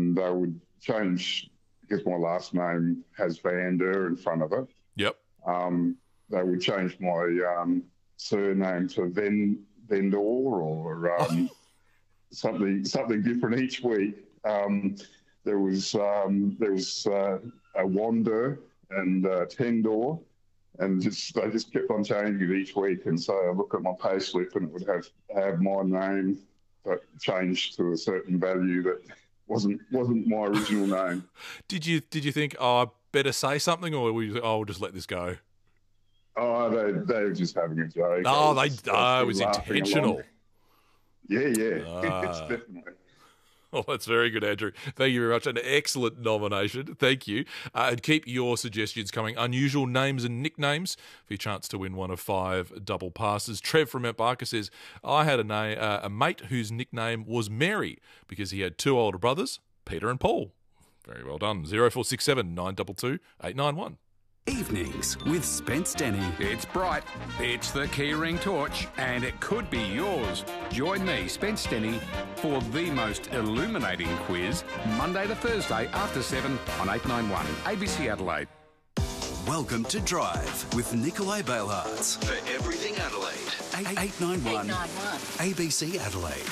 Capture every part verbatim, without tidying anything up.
and they would change, because my last name has Van Der in front of it. Yep. Um, they would change my um, surname to Ven, Vendor or um, something something different each week. Um, there was um, there was uh, a Wander and uh, Tendor, and just they just kept on changing it each week. And so I look at my pay slip and it would have have my name, but changed to a certain value that wasn't wasn't my original name. Did you did you think, oh, I better say something, or were you, oh, we'll just let this go? Oh, they they were just having a joke. Oh, I they was, oh, I it was intentional. along. Yeah, yeah, Ah. it's definitely. Oh, that's very good, Andrew. Thank you very much. An excellent nomination. Thank you. Uh, and keep your suggestions coming. Unusual names and nicknames for your chance to win one of five double passes. Trev from Mount Barker says, I had a, na- uh, a mate whose nickname was Mary because he had two older brothers, Peter and Paul. Very well done. zero four six seven nine two two eight nine one. Evenings with Spence Denny. It's bright, it's the Keyring Torch, and it could be yours. Join me, Spence Denny, for the most illuminating quiz, Monday to Thursday after seven on eight nine one A B C Adelaide. Welcome to Drive with Nikolai Bailharts. For everything Adelaide. eight nine one A B C Adelaide.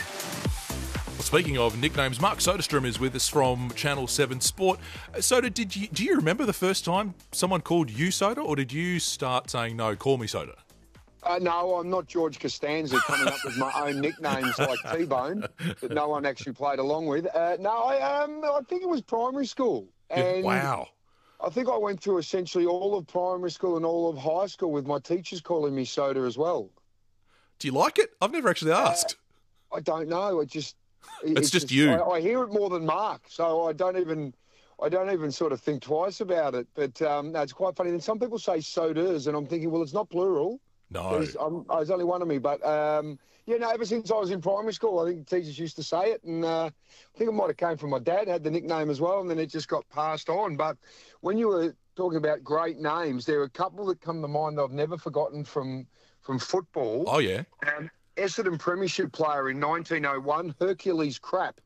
Well, speaking of nicknames, Mark Soderstrom is with us from Channel seven Sport. Uh, Soda, did you, do you remember the first time someone called you Soda, or did you start saying, no, call me Soda? Uh, no, I'm not George Costanza coming up with my own nicknames like T-Bone that no one actually played along with. Uh, no, I, um, I think it was primary school. And Wow. I think I went through essentially all of primary school and all of high school with my teachers calling me Soda as well. Do you like it? I've never actually asked. Uh, I don't know. It just... It's just you. I, I hear it more than Mark, so I don't even... I don't even sort of think twice about it. But um, no, it's quite funny. Then some people say sodas, and I'm thinking, well, it's not plural. No. There's, um, there's only one of me. But, um, yeah, no, ever since I was in primary school, I think teachers used to say it. And uh, I think it might have came from my dad, had the nickname as well, and then it just got passed on. But when you were talking about great names, there are a couple that come to mind that I've never forgotten from, from football. Oh, yeah. Um, Essendon Premiership player in nineteen oh one, Hercules Crap.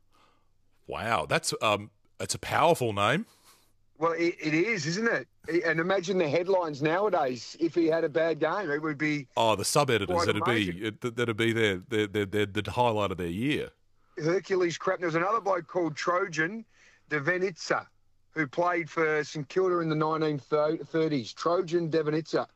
Wow. That's um, it's a powerful name. Well, it, it is, isn't it? And imagine the headlines nowadays. If he had a bad game, it would be... Oh, the sub-editors, quite that'd be, amazing. it, that'd be their, their, their, their, the highlight of their year. Hercules Crap. There was another bloke called Trojan De Venitza who played for St Kilda in the nineteen thirties. Trojan De Venitza.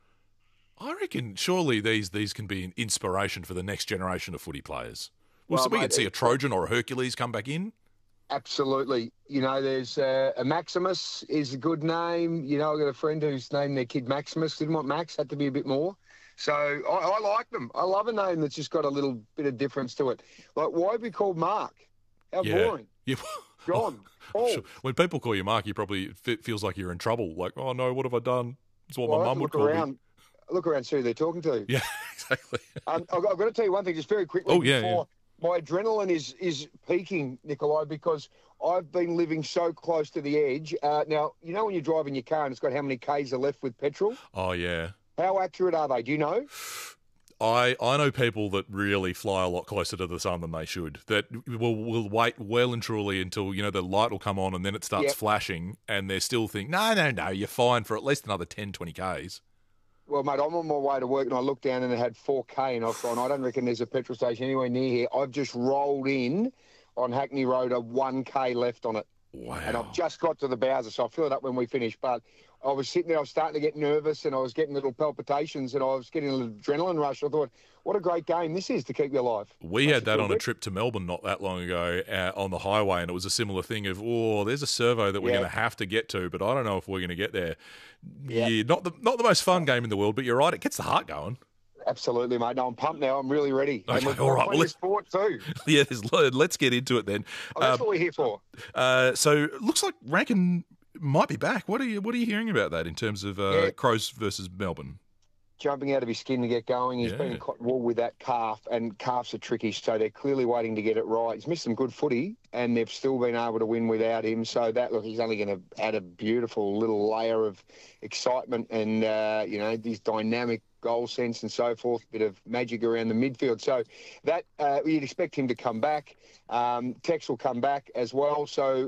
I reckon surely these these can be an inspiration for the next generation of footy players. Well, Well, so we mate, could see a it- Trojan or a Hercules come back in. Absolutely. You know, there's uh, a Maximus is a good name. You know, I've got a friend who's named their kid Maximus. Didn't want Max, had to be a bit more. So I, I like them. I love a name that's just got a little bit of difference to it. Like, why be called Mark? How Yeah. boring. Yeah. John, I'm Paul. sure- When people call you Mark, you probably it feels like you're in trouble. Like, oh no, what have I done? It's what Well, I my have mum to would look call around, me. look around, see who they're talking to. Yeah, exactly. Um, I've, got, I've got to tell you one thing, just very quickly. Oh, yeah, before, My adrenaline is is peaking, Nikolai, because I've been living so close to the edge. Uh, now, you know when you're driving your car and it's got how many Ks are left with petrol? Oh yeah. How accurate are they? Do you know? I, I know people that really fly a lot closer to the sun than they should. That will will wait well and truly until, you know, the light will come on and then it starts Yep. flashing and they still think, no, no, no, you're fine for at least another ten, twenty Ks. Well, mate, I'm on my way to work and I looked down and it had four K and I've gone, I don't reckon there's a petrol station anywhere near here. I've just rolled in on Hackney Road, a one K left on it. Wow. And I've just got to the Bowser, so I'll fill it up when we finish. But I was sitting there, I was starting to get nervous and I was getting little palpitations and I was getting a little adrenaline rush. I thought, what a great game this is to keep you alive. We Makes had you that feel on a good. trip to Melbourne not that long ago uh, on the highway, and it was a similar thing of, oh, there's a servo that we're Yeah. going to have to get to, but I don't know if we're going to get there. Yeah. Yeah, not the not the most fun game in the world, but you're right, it gets the heart going. Absolutely, mate. No, I'm pumped now. I'm really ready. Okay, and we've all got right, plenty well, of sport too. Yeah, there's, lo- let's get into it then. Oh, that's Um, what we're here for. uh, so looks like Rankin might be back. What are you What are you hearing about that in terms of uh, Yeah. Crows versus Melbourne? Jumping out of his skin to get going. He's Yeah. been in cotton wool with that calf, and calves are tricky, so they're clearly waiting to get it right. He's missed some good footy, and they've still been able to win without him. So that, look, he's only going to add a beautiful little layer of excitement and, uh, you know, this dynamic goal sense and so forth, bit of magic around the midfield. So that, uh, you'd expect him to come back. Um, Tex will come back as well. So